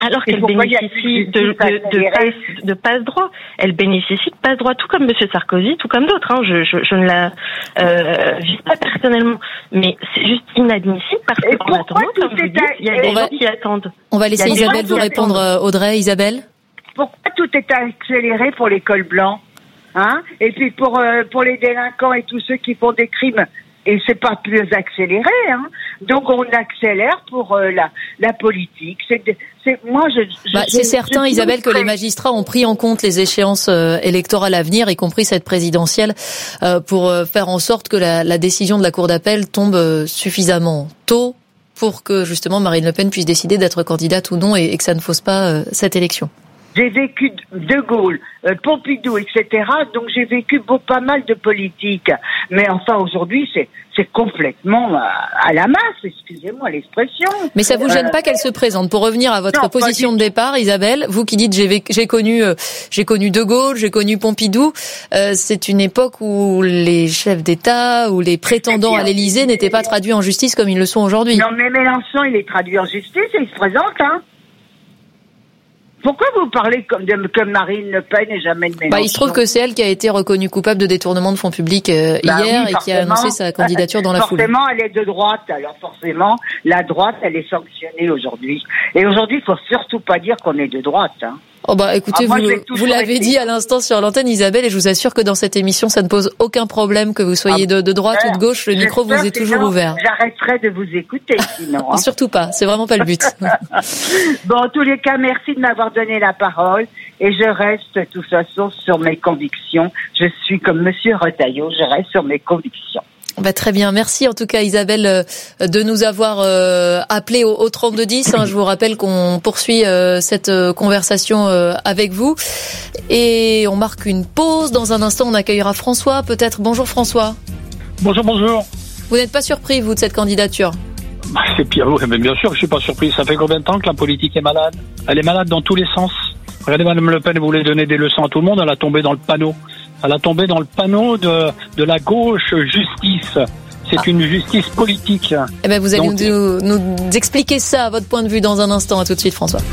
Alors qu'elle bénéficie de passe-droit. Elle bénéficie de passe-droit, tout comme M. Sarkozy, tout comme d'autres. Je ne la vise pas personnellement. Mais c'est juste inadmissible parce que, en attendant, comme vous dites, il y a des gens qui attendent. On va laisser Isabelle vous répondre, Audrey. Isabelle ? Pourquoi tout est accéléré pour les cols blancs, hein ? Et puis pour les délinquants et tous ceux qui font des crimes, et c'est pas plus accéléré, hein ? Donc on accélère pour la politique. C'est certain, Isabelle, que les magistrats ont pris en compte les échéances électorales à venir, y compris cette présidentielle, pour faire en sorte que la décision de la Cour d'appel tombe suffisamment tôt pour que justement Marine Le Pen puisse décider d'être candidate ou non et que ça ne fausse pas cette élection. J'ai vécu De Gaulle, Pompidou, etc. Donc j'ai vécu pas mal de politique. Mais enfin aujourd'hui c'est complètement à la masse, excusez-moi l'expression. Mais ça vous gêne pas qu'elle se présente? Pour revenir à votre position de départ, Isabelle, vous qui dites j'ai connu De Gaulle, j'ai connu Pompidou, c'est une époque où les chefs d'État ou les prétendants à l'Élysée n'étaient pas traduits en justice comme ils le sont aujourd'hui. Non mais Mélenchon il est traduit en justice et il se présente, hein. Pourquoi vous parlez comme Marine Le Pen et jamais de Mélenchon? Il se trouve que c'est elle qui a été reconnue coupable de détournement de fonds publics hier et qui a annoncé sa candidature dans la foulée. Forcément, elle est de droite, alors forcément, la droite, elle est sanctionnée aujourd'hui. Et aujourd'hui, il faut surtout pas dire qu'on est de droite, hein. Écoutez, vous l'avez dit à l'instant sur l'antenne, Isabelle, et je vous assure que dans cette émission, ça ne pose aucun problème que vous soyez de droite ou de gauche. Le micro vous est toujours ouvert. J'arrêterai de vous écouter, sinon. Hein. Surtout pas, c'est vraiment pas le but. En tous les cas, merci de m'avoir donné la parole. Et je reste, de toute façon, sur mes convictions. Je suis comme Monsieur Retailleau, je reste sur mes convictions. Très bien, merci en tout cas Isabelle de nous avoir appelé au 3210. Je vous rappelle qu'on poursuit cette conversation avec vous et on marque une pause. Dans un instant, on accueillera François peut-être. Bonjour François. Bonjour. Vous n'êtes pas surpris vous de cette candidature? C'est pire, mais bien sûr que je suis pas surpris. Ça fait combien de temps que la politique est malade? Elle est malade dans tous les sens. Regardez, Madame Le Pen voulait donner des leçons à tout le monde, elle a tombé dans le panneau. Elle a tombé dans le panneau de la gauche justice. C'est une justice politique. Vous allez nous expliquer ça, votre point de vue, dans un instant. À tout de suite, François.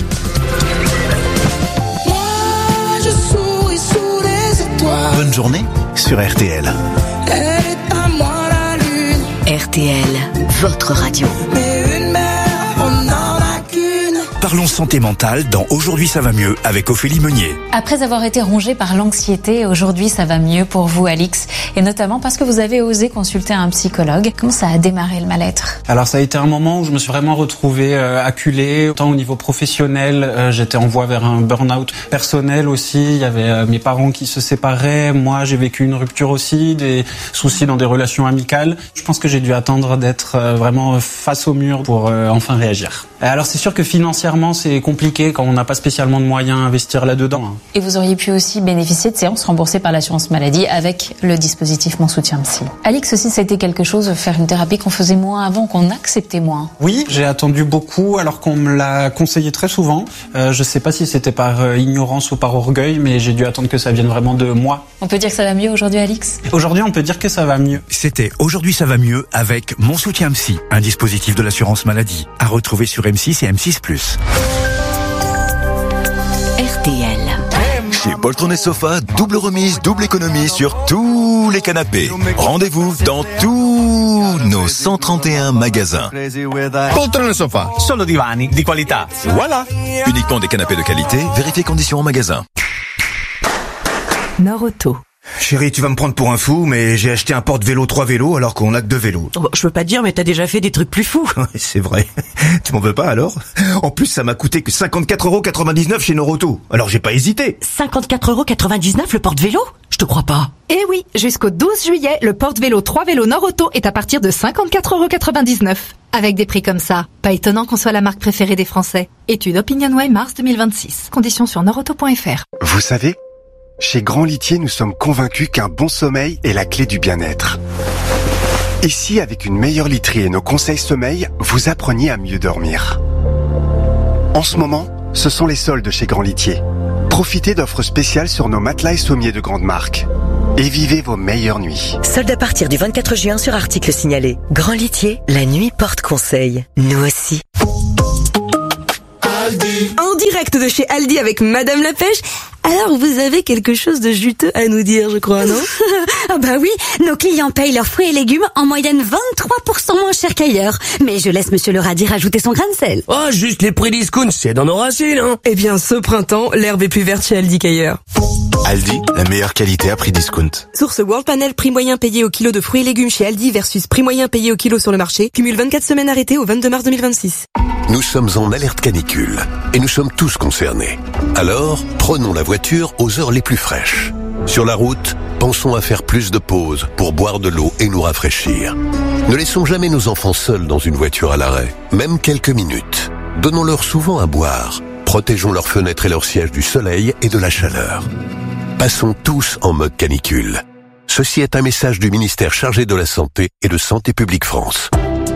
Moi, je souris sous les étoiles. Bonne journée sur RTL. Elle est à moi la lune. RTL, votre radio. Mais une mère, on n'en a qu'une. Parlons santé mentale dans Aujourd'hui ça va mieux avec Ophélie Meunier. Après avoir été rongé par l'anxiété, aujourd'hui ça va mieux pour vous, Alix, et notamment parce que vous avez osé consulter un psychologue. Comment ça a démarré le mal-être? Alors ça a été un moment où je me suis vraiment retrouvé acculé, tant au niveau professionnel, j'étais en voie vers un burn-out personnel aussi, il y avait mes parents qui se séparaient, moi j'ai vécu une rupture aussi, des soucis dans des relations amicales. Je pense que j'ai dû attendre d'être vraiment face au mur pour enfin réagir. Alors c'est sûr que financièrement c'est compliqué quand on n'a pas spécialement de moyens à investir là-dedans. Et vous auriez pu aussi bénéficier de séances remboursées par l'assurance maladie avec le dispositif Mon Soutien Psy. Alix aussi, ça a été quelque chose, faire une thérapie qu'on faisait moins avant, qu'on acceptait moins. Oui, j'ai attendu beaucoup alors qu'on me l'a conseillé très souvent. Je sais pas si c'était par ignorance ou par orgueil, mais j'ai dû attendre que ça vienne vraiment de moi. On peut dire que ça va mieux aujourd'hui, Alix? Aujourd'hui, on peut dire que ça va mieux. C'était Aujourd'hui ça va mieux avec Mon Soutien Psy, un dispositif de l'assurance maladie. À retrouver sur M6 et M6+. RTL. Chez Poltron et Sofa, double remise, double économie sur tous les canapés. Rendez-vous dans tous nos 131 magasins. Poltron et Sofa, solo divani di qualità. Voilà. Uniquement des canapés de qualité, vérifiez conditions en magasin. Nord-Auto. Chérie, tu vas me prendre pour un fou, mais j'ai acheté un porte-vélo 3 vélos alors qu'on a que 2 vélos. Je veux pas te dire, mais t'as déjà fait des trucs plus fous. C'est vrai. Tu m'en veux pas alors? En plus, ça m'a coûté que 54,99€ chez Nord-Auto. Alors j'ai pas hésité. 54,99€ le porte-vélo? Je te crois pas. Eh oui, jusqu'au 12 juillet, le porte-vélo 3 vélos Nord-Auto est à partir de 54,99€. Avec des prix comme ça, pas étonnant qu'on soit la marque préférée des Français. Étude OpinionWay mars 2026. Conditions sur nordauto.fr. Vous savez, chez Grand Litier, nous sommes convaincus qu'un bon sommeil est la clé du bien-être. Et si, avec une meilleure literie et nos conseils sommeil, vous appreniez à mieux dormir? En ce moment, ce sont les soldes chez Grand Litier. Profitez d'offres spéciales sur nos matelas et sommiers de grande marque. Et vivez vos meilleures nuits. Solde à partir du 24 juin sur articles signalés. Grand Litier, la nuit porte conseil. Nous aussi. Aldi. direct de chez Aldi avec Madame la Pêche. Alors, vous avez quelque chose de juteux à nous dire, je crois, non? Ah bah oui, nos clients payent leurs fruits et légumes en moyenne 23% moins cher qu'ailleurs. Mais je laisse Monsieur le radis rajouter son grain de sel. Oh, juste les prix discount, c'est dans nos racines, hein. Eh bien, ce printemps, l'herbe est plus verte chez Aldi qu'ailleurs. Aldi, la meilleure qualité à prix discount. Source World Panel, prix moyen payé au kilo de fruits et légumes chez Aldi versus prix moyen payé au kilo sur le marché. Cumule 24 semaines arrêtées au 22 mars 2026. Nous sommes en alerte canicule et nous sommes tous concernés. Alors, prenons la voiture aux heures les plus fraîches. Sur la route, pensons à faire plus de pauses pour boire de l'eau et nous rafraîchir. Ne laissons jamais nos enfants seuls dans une voiture à l'arrêt, même quelques minutes. Donnons-leur souvent à boire. Protégeons leurs fenêtres et leurs sièges du soleil et de la chaleur. Passons tous en mode canicule. Ceci est un message du ministère chargé de la Santé et de Santé publique France.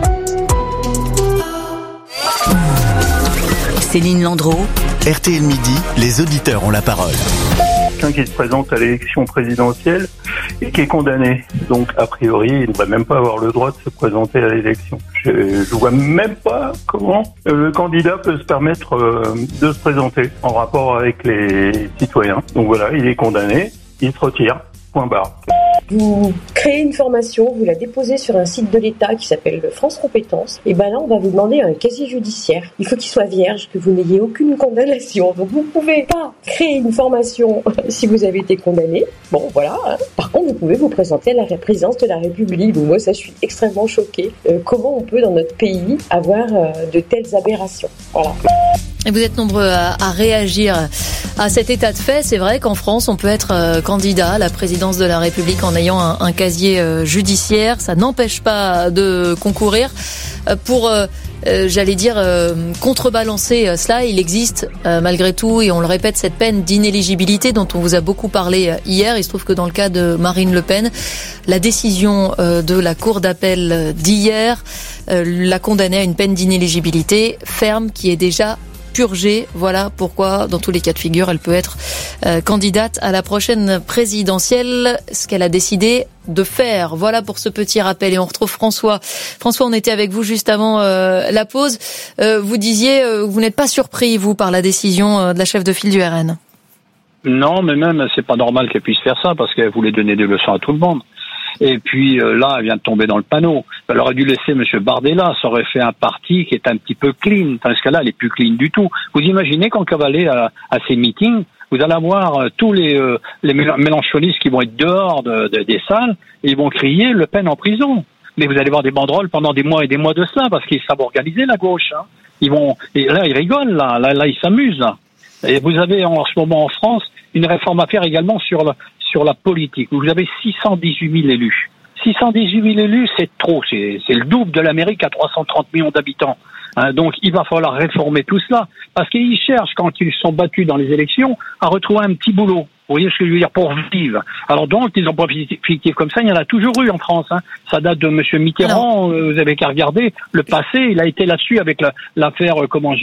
Céline Landreau. RTL Midi, les auditeurs ont la parole. Quelqu'un qui se présente à l'élection présidentielle et qui est condamné. Donc, a priori, il ne devrait même pas avoir le droit de se présenter à l'élection. Je ne vois même pas comment le candidat peut se permettre de se présenter en rapport avec les citoyens. Donc voilà, il est condamné, il se retire, point barre. Vous créez une formation, vous la déposez sur un site de l'État qui s'appelle France Compétences. Et ben là, on va vous demander un casier judiciaire. Il faut qu'il soit vierge, que vous n'ayez aucune condamnation. Donc vous pouvez pas créer une formation si vous avez été condamné. Bon, voilà. Par contre, vous pouvez vous présenter à la présidence de la République. Donc moi, ça, je suis extrêmement choquée. Comment on peut, dans notre pays, avoir de telles aberrations? Voilà. Et vous êtes nombreux à réagir à cet état de fait. C'est vrai qu'en France, on peut être candidat à la présidence de la République en ayant un casier judiciaire. Ça n'empêche pas de concourir. Pour, contrebalancer cela, il existe malgré tout, et on le répète, cette peine d'inéligibilité dont on vous a beaucoup parlé hier. Il se trouve que dans le cas de Marine Le Pen, la décision de la Cour d'appel d'hier l'a condamnée à une peine d'inéligibilité ferme qui est déjà purgée. Voilà pourquoi, dans tous les cas de figure, elle peut être candidate à la prochaine présidentielle, ce qu'elle a décidé de faire. Voilà pour ce petit rappel. Et on retrouve François. François, on était avec vous juste avant la pause. Vous disiez, vous n'êtes pas surpris, vous, par la décision de la chef de file du RN? Non, mais même, c'est pas normal qu'elle puisse faire ça, parce qu'elle voulait donner des leçons à tout le monde. Et puis là, elle vient de tomber dans le panneau. Elle aurait dû laisser M. Bardella, ça aurait fait un parti qui est un petit peu clean. Dans ce cas-là, elle est plus clean du tout. Vous imaginez quand elle va aller à ces meetings, vous allez avoir tous les mélenchonistes qui vont être dehors des salles et ils vont crier Le Pen en prison. Mais vous allez voir des banderoles pendant des mois et des mois de cela, parce qu'ils savent organiser la gauche. Hein. Et là, ils rigolent, là, ils s'amusent, là. Et vous avez en ce moment en France une réforme à faire également sur la politique. Vous avez 618 000 élus. 618 000 élus, c'est trop. C'est le double de l'Amérique à 330 millions d'habitants. Hein, donc, il va falloir réformer tout cela. Parce qu'ils cherchent, quand ils sont battus dans les élections, à retrouver un petit boulot. Vous voyez ce que je veux dire, pour vivre. Alors donc, des emplois fictifs comme ça, il y en a toujours eu en France. Hein. Ça date de M. Mitterrand, vous avez qu'à regarder. Le passé, il a été là-dessus avec l'affaire,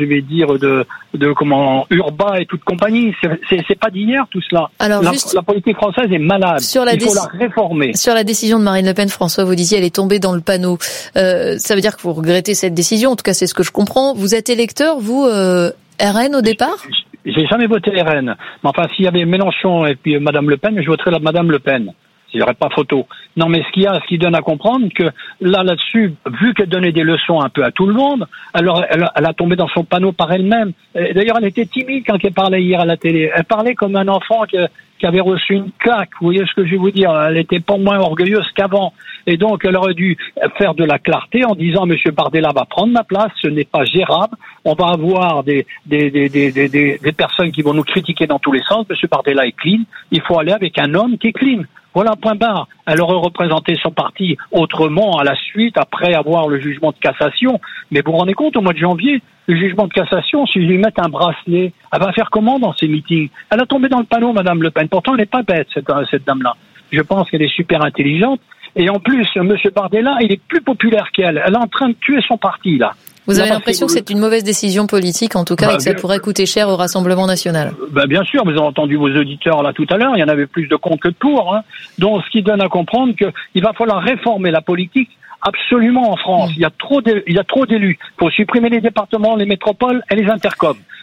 Urba et toute compagnie. C'est pas d'hier tout cela. Alors, la politique française est malade. Il faut la réformer. Sur la décision de Marine Le Pen, François, vous disiez, elle est tombée dans le panneau. Ça veut dire que vous regrettez cette décision. En tout cas, c'est ce que je comprends. Vous êtes électeur, vous, RN au départ? J'ai jamais voté RN. Mais enfin, s'il y avait Mélenchon et puis Madame Le Pen, je voterais Madame Le Pen. Il n'y aurait pas photo. Non, mais ce qui donne à comprendre que là-dessus, vu qu'elle donnait des leçons un peu à tout le monde, alors elle a tombé dans son panneau par elle-même. D'ailleurs, elle était timide quand elle parlait hier à la télé. Elle parlait comme un enfant qui avait reçu une claque. Vous voyez ce que je vais vous dire? Elle était pas moins orgueilleuse qu'avant. Et donc, elle aurait dû faire de la clarté en disant, Monsieur Bardella va prendre ma place, ce n'est pas gérable. On va avoir des personnes qui vont nous critiquer dans tous les sens. Monsieur Bardella est clean. Il faut aller avec un homme qui est clean. Voilà, point barre. Elle aurait représenté son parti autrement à la suite, après avoir le jugement de cassation. Mais vous vous rendez compte, au mois de janvier, le jugement de cassation, si je lui mets un bracelet, elle va faire comment dans ces meetings? Elle a tombé dans le panneau, Madame Le Pen. Pourtant, elle n'est pas bête, cette dame-là. Je pense qu'elle est super intelligente. Et en plus, Monsieur Bardella, il est plus populaire qu'elle. Elle est en train de tuer son parti, là. Vous avez l'impression que c'est une mauvaise décision politique, en tout cas, et que ça pourrait coûter cher au Rassemblement national? Bien sûr, vous avez entendu vos auditeurs là tout à l'heure, il y en avait plus de contre que de pour. Hein. Donc, ce qui donne à comprendre qu'il va falloir réformer la politique absolument en France. Il y a trop d'élus. Il faut supprimer les départements, les métropoles et les intercoms.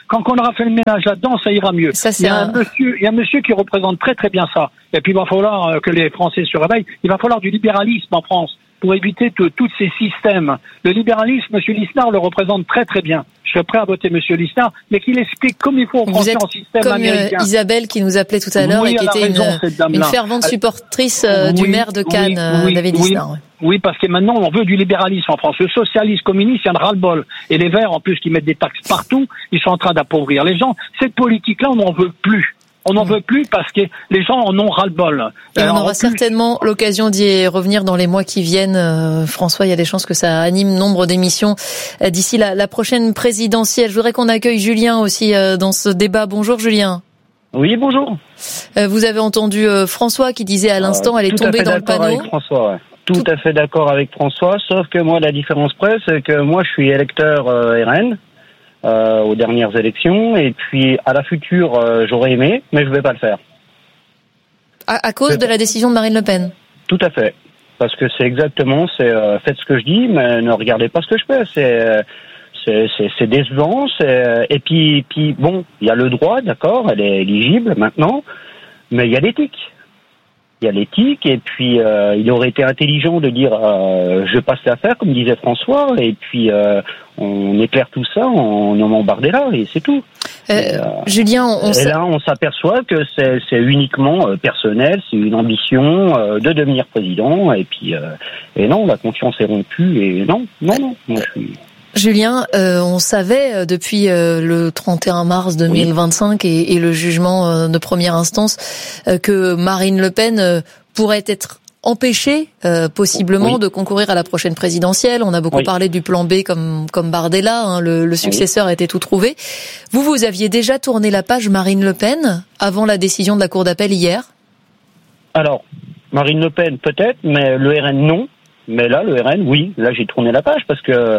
Quand on aura fait le ménage là-dedans, ça ira mieux. Ça, il y a un monsieur qui représente très très bien ça. Et puis il va falloir que les Français se réveillent. Il va falloir du libéralisme en France pour éviter tous ces systèmes. Le libéralisme, M. Lisnard le représente très très bien. Je serais prêt à voter M. Lisnard, mais qu'il explique comme il faut aux Français en système comme américain. Isabelle qui nous appelait tout à l'heure et qui était une fervente supportrice du maire de Cannes, David Lisnard. Oui, parce que maintenant, on veut du libéralisme en France. Le socialiste communiste, il y en a ras-le-bol. Et les Verts, en plus, qui mettent des taxes partout, ils sont en train d'appauvrir les gens. Cette politique-là, on n'en veut plus. On n'en veut plus parce que les gens en ont ras-le-bol. Et on aura certainement l'occasion d'y revenir dans les mois qui viennent. François, il y a des chances que ça anime nombre d'émissions d'ici la prochaine présidentielle. Je voudrais qu'on accueille Julien aussi dans ce débat. Bonjour Julien. Oui, bonjour. Vous avez entendu François qui disait à l'instant, elle est tombée dans le panneau. Avec François, ouais. Tout à fait d'accord avec François, sauf que moi, la différence près, c'est que moi, je suis électeur RN aux dernières élections, et puis à la future, j'aurais aimé, mais je vais pas le faire. À cause de la décision de Marine Le Pen? Tout à fait. Parce que c'est exactement, faites ce que je dis, mais ne regardez pas ce que je fais. C'est décevant, et puis bon, il y a le droit, d'accord, elle est éligible maintenant, mais il y a l'éthique. Il y a l'éthique, et puis il aurait été intelligent de dire je passe l'affaire, comme disait François, et puis on éclaire tout ça en nommant Bardella, et c'est tout. Julien, là, on s'aperçoit que c'est uniquement personnel, c'est une ambition de devenir président, et puis et non, la confiance est rompue, et non. Moi, je suis... Julien, on savait depuis le 31 mars 2025 et le jugement de première instance que Marine Le Pen pourrait être empêchée possiblement de concourir à la prochaine présidentielle. On a beaucoup parlé du plan B comme Bardella, hein, le successeur était tout trouvé. Vous aviez déjà tourné la page Marine Le Pen avant la décision de la Cour d'appel hier? Alors, Marine Le Pen peut-être, mais le RN non. Mais là, le RN, oui. Là, j'ai tourné la page parce que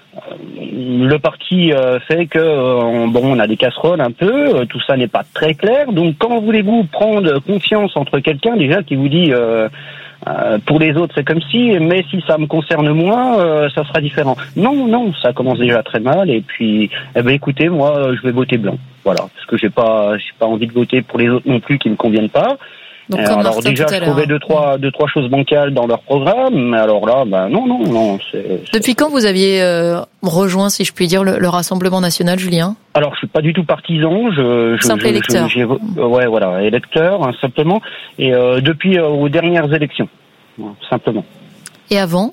le parti fait que on a des casseroles un peu, tout ça n'est pas très clair. Donc quand voulez-vous prendre confiance entre quelqu'un déjà qui vous dit pour les autres c'est comme si, mais si ça me concerne moi, ça sera différent. Non, ça commence déjà très mal. Et puis écoutez, moi je vais voter blanc. Voilà, parce que j'ai pas envie de voter pour les autres non plus qui me conviennent pas. Donc, alors déjà, je trouvais deux trois choses bancales dans leur programme, mais alors là, non. Depuis quand vous aviez rejoint, si je puis dire, le Rassemblement national, Julien? Alors, je suis pas du tout partisan. Simple électeur. Électeur, hein, simplement. Et depuis aux dernières élections, simplement. Et avant?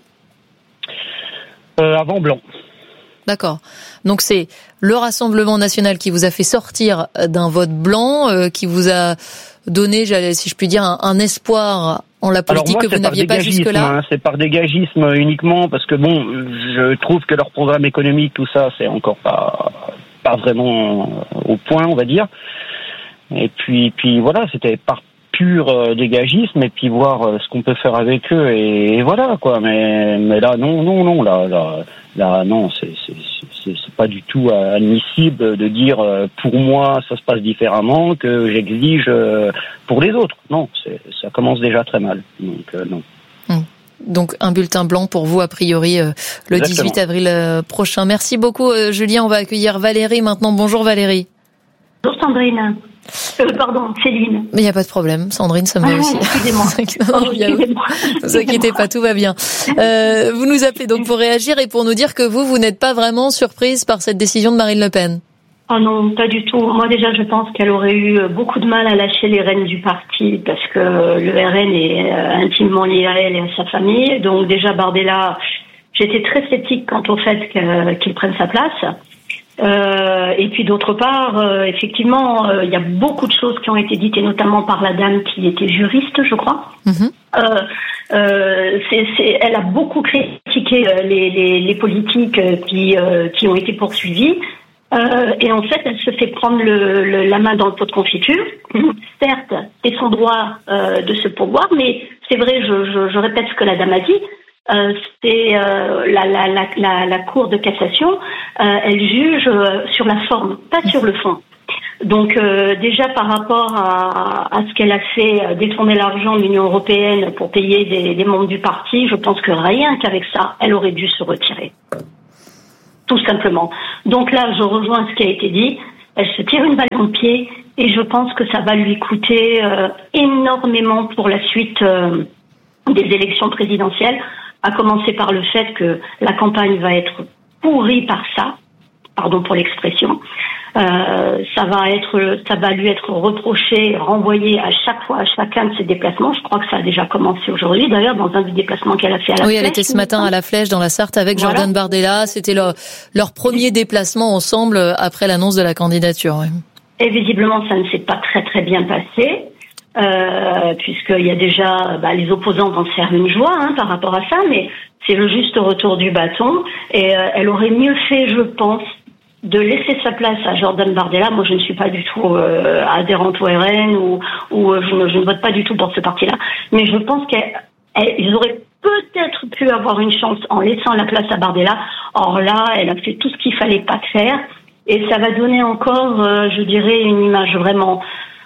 Avant blanc. D'accord. Donc c'est le Rassemblement national qui vous a fait sortir d'un vote blanc, qui vous a donné, si je puis dire, un espoir en la politique que vous n'aviez pas jusque-là. C'est par dégagisme uniquement, parce que bon, je trouve que leur programme économique, tout ça, c'est encore pas vraiment au point, on va dire. Et puis voilà, c'était par pur dégagisme, et puis voir ce qu'on peut faire avec eux, et voilà quoi. Mais là, non, là, non, c'est pas du tout admissible de dire pour moi ça se passe différemment, que j'exige pour les autres. Non, ça commence déjà très mal. Donc non. Donc un bulletin blanc pour vous a priori le 18 avril prochain. Merci beaucoup Julien. On va accueillir Valérie maintenant. Bonjour Valérie. Bonjour Sandrine. Pardon, Céline. Mais il n'y a pas de problème, Sandrine, ça me va aussi. Excusez-moi. Ne vous inquiétez pas, tout va bien. Vous nous appelez donc pour réagir et pour nous dire que vous n'êtes pas vraiment surprise par cette décision de Marine Le Pen. Oh non, pas du tout. Moi déjà, je pense qu'elle aurait eu beaucoup de mal à lâcher les rênes du parti parce que le RN est intimement lié à elle et à sa famille. Donc déjà, Bardella, j'étais très sceptique quant au fait qu'il prenne sa place. Et puis d'autre part, effectivement, il y a beaucoup de choses qui ont été dites, et notamment par la dame qui était juriste, je crois. Elle a beaucoup critiqué les politiques qui ont été poursuivis. Et en fait, elle se fait prendre la main dans le pot de confiture. Certes, c'est son droit de se pourvoir, mais c'est vrai, je répète ce que la dame a dit. C'est la Cour de cassation, elle juge sur la forme, pas sur le fond. Donc déjà par rapport à ce qu'elle a fait, détourner l'argent de l'Union européenne pour payer des membres du parti, je pense que rien qu'avec ça, elle aurait dû se retirer. Tout simplement. Donc là, je rejoins ce qui a été dit. elle se tire une balle dans le pied et je pense que ça va lui coûter énormément pour la suite des élections présidentielles, à commencer par le fait que la campagne va être pourrie par ça, pardon pour l'expression. Ça va lui être reproché, renvoyé à chaque fois à chacun de ses déplacements. Je crois que ça a déjà commencé aujourd'hui, d'ailleurs, dans un des déplacements qu'elle a fait à la Flèche. Oui, elle était ce matin à la Flèche, dans la Sarthe, avec Jordan Bardella. C'était leur premier déplacement ensemble après l'annonce de la candidature. Oui. Et visiblement, ça ne s'est pas très très bien passé. Puisqu'il y a déjà les opposants vont se faire une joie par rapport à ça, mais c'est le juste retour du bâton. Et elle aurait mieux fait, je pense, de laisser sa place à Jordan Bardella. Moi, je ne suis pas du tout adhérente au RN ou je ne vote pas du tout pour ce parti-là. Mais je pense qu'ils auraient peut-être pu avoir une chance en laissant la place à Bardella. Or là, elle a fait tout ce qu'il fallait pas faire. Et ça va donner encore, je dirais, une image vraiment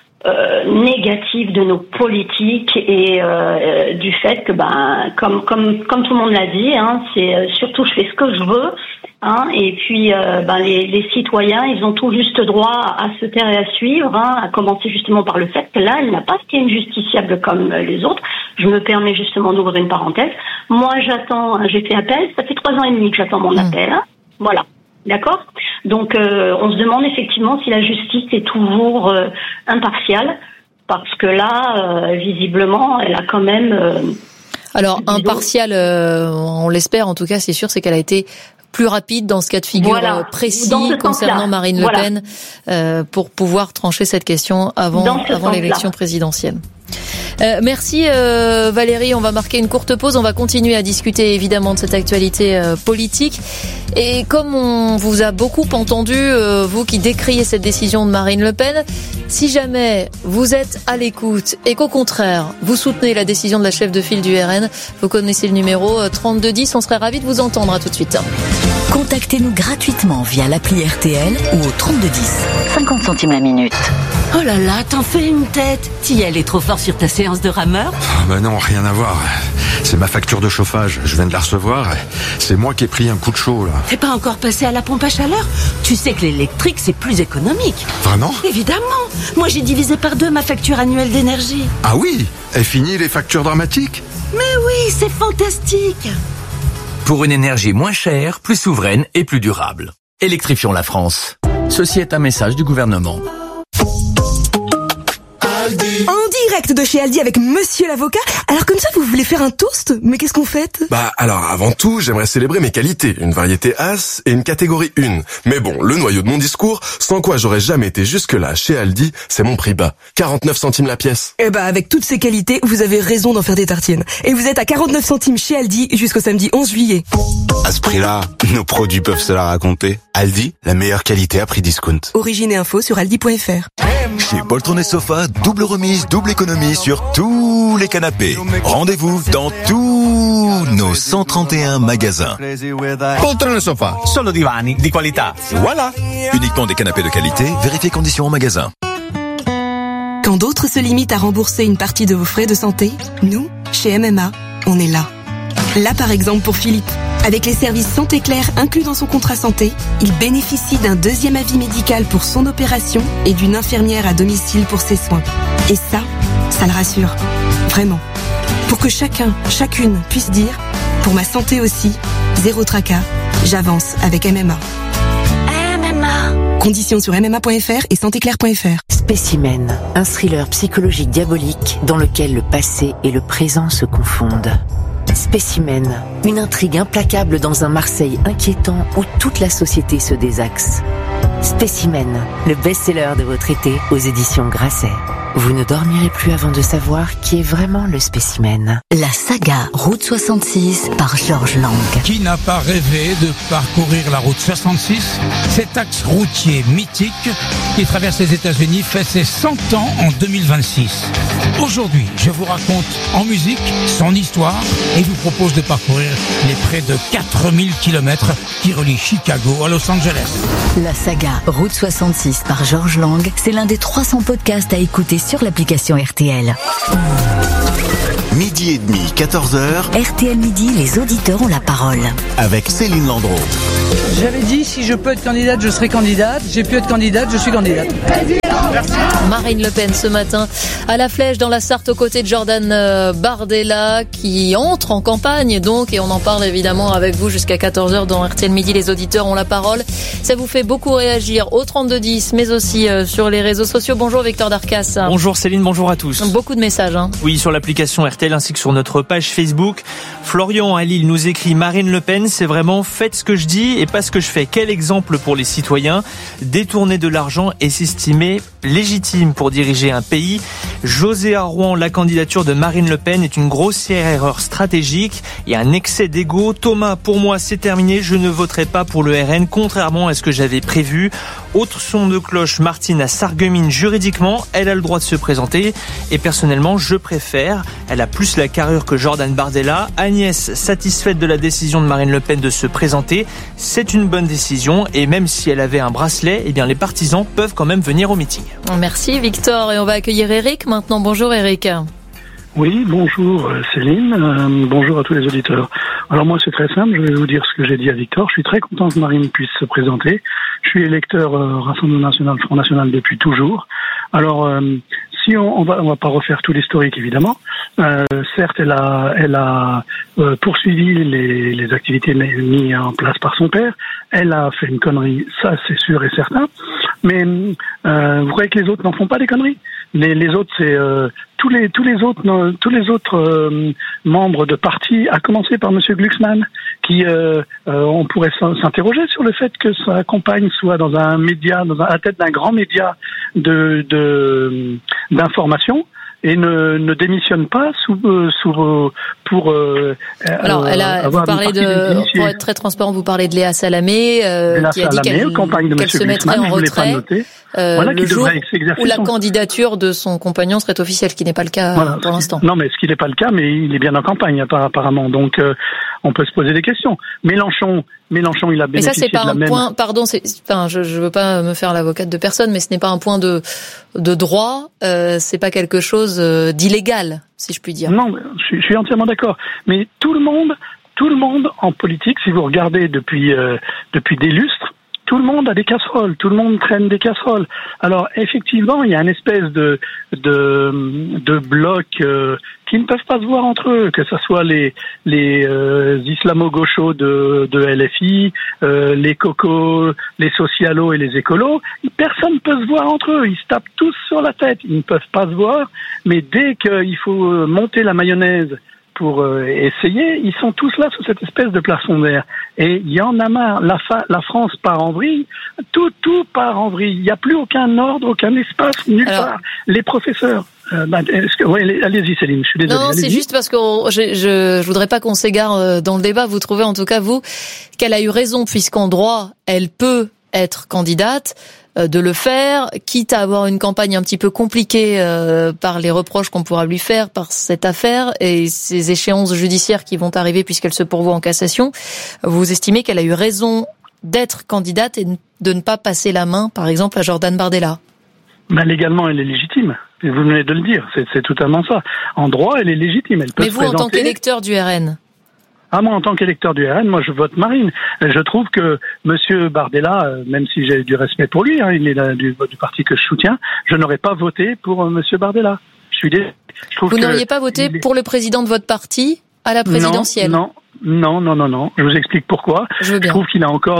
négative de nos politiques et du fait que comme tout le monde l'a dit, c'est surtout je fais ce que je veux, et puis les citoyens, ils ont tout juste droit à se taire et à suivre, à commencer justement par le fait que là elle n'a pas été une justiciable comme les autres. Je me permets justement d'ouvrir une parenthèse. Moi j'ai fait appel, ça fait 3 ans et demi que j'attends mon appel, voilà. D'accord ? Donc, on se demande effectivement si la justice est toujours impartiale, parce que là, visiblement, elle a quand même... Alors, impartiale, on l'espère, en tout cas, c'est sûr, c'est qu'elle a été plus rapide dans ce cas de figure précis concernant Marine Le Pen, pour pouvoir trancher cette question avant l'élection présidentielle. Merci Valérie, on va marquer une courte pause, on va continuer à discuter évidemment de cette actualité politique et comme on vous a beaucoup entendu, vous qui décriez cette décision de Marine Le Pen, si jamais vous êtes à l'écoute et qu'au contraire vous soutenez la décision de la chef de file du RN, vous connaissez le numéro 3210, on serait ravis de vous entendre. À tout de suite. Contactez-nous gratuitement via l'appli RTL ou au 3210. 50 centimes la minute. Oh là là, t'en fais une tête. Thiel est trop fort sur ta séance de rameur. Non, rien à voir. C'est ma facture de chauffage. Je viens de la recevoir. C'est moi qui ai pris un coup de chaud, là. T'es pas encore passé à la pompe à chaleur? Tu sais que l'électrique, c'est plus économique. Vraiment? Évidemment. Moi, j'ai divisé par 2 ma facture annuelle d'énergie. Ah oui? Et fini les factures dramatiques? Mais oui, c'est fantastique. Pour une énergie moins chère, plus souveraine et plus durable. Électrifions la France. Ceci est un message du gouvernement. En direct de chez Aldi avec Monsieur l'avocat. Alors comme ça, vous voulez faire un toast? Mais qu'est-ce qu'on fête? Alors avant tout, j'aimerais célébrer mes qualités. Une variété As et une catégorie 1. Mais bon, le noyau de mon discours, sans quoi j'aurais jamais été jusque-là chez Aldi, c'est mon prix bas. 49 centimes la pièce. Avec toutes ces qualités, vous avez raison d'en faire des tartines. Et vous êtes à 49 centimes chez Aldi jusqu'au samedi 11 juillet. À ce prix-là, nos produits peuvent se la raconter. Aldi, la meilleure qualité à prix discount. Origine et info sur aldi.fr. Chez Poltron et Sofa, double remise, double économie sur tous les canapés. Rendez-vous dans tous nos 131 magasins. Poltron et Sofa, solo divani di qualità. Voilà. Uniquement des canapés de qualité, vérifiez conditions en magasin. Quand d'autres se limitent à rembourser une partie de vos frais de santé, nous, chez MMA, on est là. Là par exemple pour Philippe. Avec les services Santé Claire inclus dans son contrat santé, il bénéficie d'un 2e avis médical pour son opération et d'une infirmière à domicile pour ses soins. Et ça le rassure. Vraiment. Pour que chacune puisse dire, pour ma santé aussi, zéro tracas, j'avance avec MMA. MMA. Conditions sur MMA.fr et santéclaire.fr. Spécimen, un thriller psychologique diabolique dans lequel le passé et le présent se confondent. Spécimen, une intrigue implacable dans un Marseille inquiétant où toute la société se désaxe. Spécimen, le best-seller de votre été aux éditions Grasset. Vous ne dormirez plus avant de savoir qui est vraiment le spécimen. La saga Route 66 par Georges Lang. Qui n'a pas rêvé de parcourir la Route 66? Cet axe routier mythique qui traverse les États-Unis fait ses 100 ans en 2026. Aujourd'hui, je vous raconte en musique son histoire et vous propose de parcourir les près de 4000 km qui relient Chicago à Los Angeles. La saga Route 66 par Georges Lang, c'est l'un des 300 podcasts à écouter sur l'application RTL. Midi et demi, 14h. RTL Midi, les auditeurs ont la parole. Avec Céline Landreau. J'avais dit, si je peux être candidate, je serai candidate. J'ai pu être candidate, je suis candidate. Merci. Marine Le Pen ce matin à la Flèche dans la Sarthe aux côtés de Jordan Bardella qui entre en campagne donc, et on en parle évidemment avec vous jusqu'à 14h dans RTL Midi. Les auditeurs ont la parole. Ça vous fait beaucoup réagir au 3210 mais aussi sur les réseaux sociaux. Bonjour Victor Darcas. Bonjour Céline, bonjour à tous. Beaucoup de messages. Oui, sur l'application RTL ainsi que sur notre page Facebook. Florian à Lille nous écrit: Marine Le Pen, c'est vraiment faites ce que je dis et pas ce que je fais. Quel exemple pour les citoyens. Détourner de l'argent et s'estimer légitime pour diriger un pays. José à Rouen, la candidature de Marine Le Pen est une grossière erreur stratégique et un excès d'ego. Thomas, pour moi c'est terminé, je ne voterai pas pour le RN contrairement à ce que j'avais prévu. Autre son de cloche, Martine à Sarreguemines, juridiquement elle a le droit de se présenter et personnellement je préfère, elle a plus la carrure que Jordan Bardella. Agnès, satisfaite de la décision de Marine Le Pen de se présenter, c'est une bonne décision et même si elle avait un bracelet, eh bien les partisans peuvent quand même venir au meeting. Merci Victor et on va accueillir Eric maintenant. Bonjour Eric. Oui, bonjour Céline, bonjour à tous les auditeurs. Alors moi c'est très simple, je vais vous dire ce que j'ai dit à Victor. Je suis très content que Marine puisse se présenter. Je suis électeur Rassemblement National, Front National depuis toujours. Alors si on va pas refaire tout l'historique évidemment. Certes, elle a poursuivi les activités mises en place par son père. Elle a fait une connerie, ça c'est sûr et certain. Mais vous croyez que les autres n'en font pas des conneries? Les autres, c'est tous les autres membres de parti, à commencer par Monsieur Glucksmann, qui on pourrait s'interroger sur le fait que sa compagne soit dans un média, à la tête d'un grand média d'information. Et ne démissionne pas pour alors vous parlez pour être très transparent, vous parlez de Léa Salamé qui a dit qu'elle se mettrait en retrait le jour où la candidature de son compagnon serait officielle, ce qui n'est pas le cas pour l'instant. Non, mais ce qui n'est pas le cas, mais il est bien en campagne apparemment, donc on peut se poser des questions. Mélenchon, il a bénéficié de la même... Mais ça, c'est pas un point, pardon, je veux pas me faire l'avocate de personne, mais ce n'est pas un point de droit, c'est pas quelque chose d'illégal, si je puis dire. Non, je suis entièrement d'accord. Mais tout le monde en politique, si vous regardez depuis des lustres, tout le monde a des casseroles, tout le monde traîne des casseroles. Alors effectivement, il y a une espèce de bloc qui ne peuvent pas se voir entre eux, que ce soit les islamo-gauchos de LFI, les cocos, les socialos et les écolos. Personne ne peut se voir entre eux. Ils se tapent tous sur la tête. Ils ne peuvent pas se voir. Mais dès qu'il faut monter la mayonnaise pour essayer, ils sont tous là sous cette espèce de plafond d'air. Et il y en a marre. La France part en vrille. Tout part en vrille. Il n'y a plus aucun ordre, aucun espace, nulle part. Les professeurs... allez-y Céline, je suis désolé. Non, c'est juste parce que je voudrais pas qu'on s'égare dans le débat. Vous trouvez en tout cas, vous, qu'elle a eu raison, puisqu'en droit, elle peut être candidate, de le faire, quitte à avoir une campagne un petit peu compliquée par les reproches qu'on pourra lui faire par cette affaire et ces échéances judiciaires qui vont arriver puisqu'elle se pourvoit en cassation. Vous estimez qu'elle a eu raison d'être candidate et de ne pas passer la main, par exemple, à Jordan Bardella? Légalement, elle est légitime. Vous venez de le dire, c'est totalement ça. En droit, elle est légitime. Elle peut se présenter. Mais vous, en tant qu'électeur du RN? Moi, en tant qu'électeur du RN, moi, je vote Marine. Je trouve que Monsieur Bardella, même si j'ai du respect pour lui, il est du parti que je soutiens, je n'aurais pas voté pour Monsieur Bardella. Vous n'auriez pas voté pour le président de votre parti à la présidentielle? Non. Je vous explique pourquoi. Je trouve qu'il a encore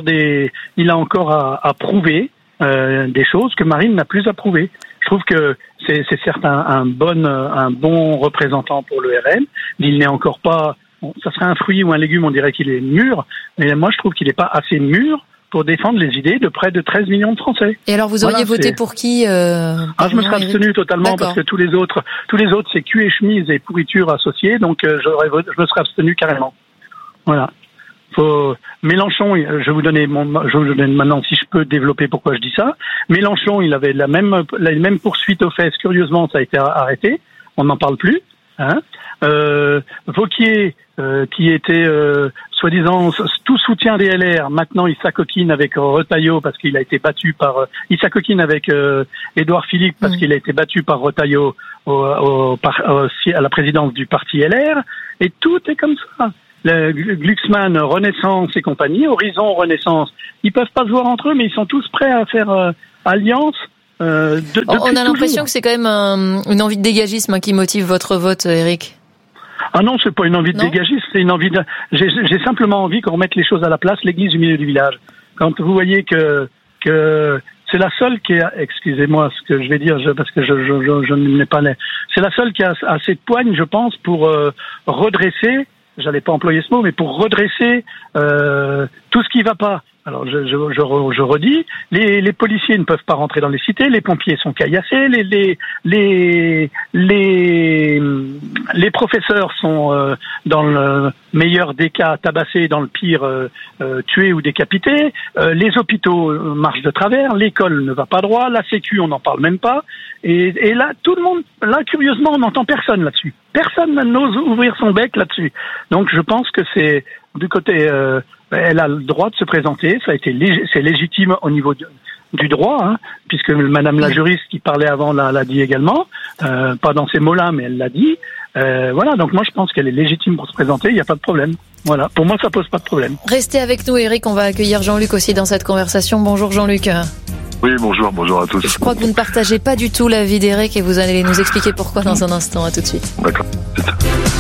à prouver des choses que Marine n'a plus à prouver. Je trouve que c'est certes un bon représentant pour le RN. Il n'est encore pas... ça serait un fruit ou un légume, on dirait qu'il est mûr. Mais moi, je trouve qu'il n'est pas assez mûr pour défendre les idées de près de 13 millions de Français. Et alors, vous auriez voté pour qui je me serais abstenu totalement parce que tous les autres, c'est cul et chemise et pourriture associée. Donc, je me serais abstenu carrément. Voilà. Mélenchon, je vais vous donner maintenant, si je peux développer pourquoi je dis ça. Mélenchon, il avait la même poursuite aux fesses. Curieusement, ça a été arrêté. On n'en parle plus. Wauquiez, qui était soi-disant tout soutien des LR, maintenant il s'acoquine avec Retailleau parce qu'il a été battu par... il s'acoquine avec Édouard Philippe parce qu'il a été battu par Retailleau à la présidence du parti LR. Et tout est comme ça. Glucksmann, Renaissance et compagnie, Horizon, Renaissance, ils peuvent pas se voir entre eux, mais ils sont tous prêts à faire alliance. On a l'impression que c'est quand même une envie de dégagisme qui motive votre vote, Éric. Ah non, c'est pas une envie de dégagisme, c'est une envie j'ai simplement envie qu'on remette les choses à la place, l'église du milieu du village. Quand vous voyez que c'est la seule qui a, excusez-moi ce que je vais dire, parce que je n'ai pas c'est la seule qui a assez de poigne, je pense, pour redresser, j'allais pas employer ce mot, mais pour redresser tout ce qui va pas. Alors je redis, les policiers ne peuvent pas rentrer dans les cités, les pompiers sont caillassés, les professeurs sont dans le meilleur des cas tabassés, dans le pire tués ou décapités, les hôpitaux marchent de travers, l'école ne va pas droit, la sécu on n'en parle même pas, et là tout le monde, là curieusement on n'entend personne là-dessus, personne n'ose ouvrir son bec là-dessus. Donc je pense que c'est du côté elle a le droit de se présenter, ça a été c'est légitime au niveau du droit, hein, puisque Madame la juriste qui parlait avant l'a dit également, pas dans ces mots-là, mais elle l'a dit. Voilà, donc moi je pense qu'elle est légitime pour se présenter, il n'y a pas de problème. Voilà, pour moi ça pose pas de problème. Restez avec nous, Éric, on va accueillir Jean-Luc aussi dans cette conversation. Bonjour Jean-Luc. Oui, bonjour à tous. Je crois que vous ne partagez pas du tout l'avis d'Éric et vous allez nous expliquer pourquoi dans un instant. À tout de suite. D'accord.